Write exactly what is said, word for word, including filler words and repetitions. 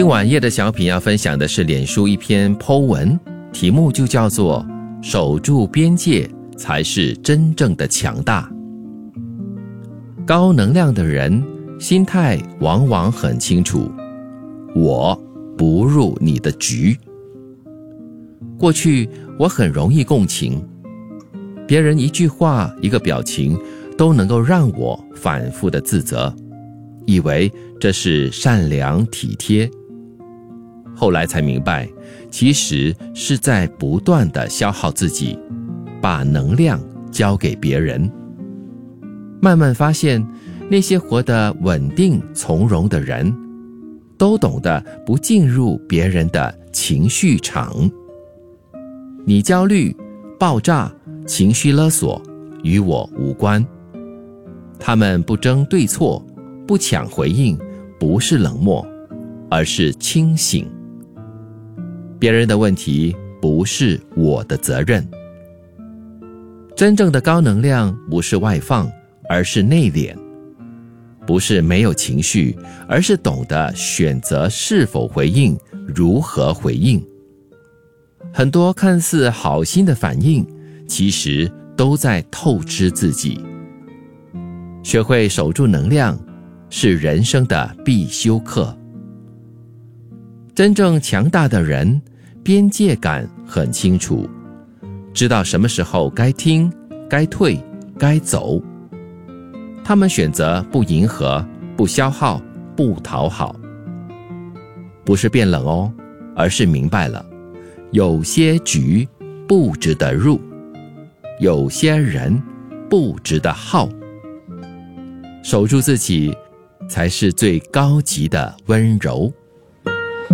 今晚夜的小品要分享的是脸书一篇 po 文，题目就叫做守住边界才是真正的强大。高能量的人心态往往很清楚，我不入你的局。过去我很容易共情，别人一句话一个表情都能够让我反复的自责，以为这是善良体贴。后来才明白，其实是在不断的消耗自己，把能量交给别人。慢慢发现，那些活得稳定从容的人，都懂得不进入别人的情绪场。你焦虑、爆炸、情绪勒索，与我无关。他们不争对错，不抢回应，不是冷漠，而是清醒。别人的问题不是我的责任。真正的高能量不是外放，而是内敛。不是没有情绪，而是懂得选择是否回应，如何回应。很多看似好心的反应，其实都在透支自己。学会守住能量，是人生的必修课。真正强大的人，边界感很清楚，知道什么时候该听、该退、该走。他们选择不迎合、不消耗、不讨好。不是变冷哦，而是明白了，有些局不值得入，有些人不值得耗。守住自己，才是最高级的温柔。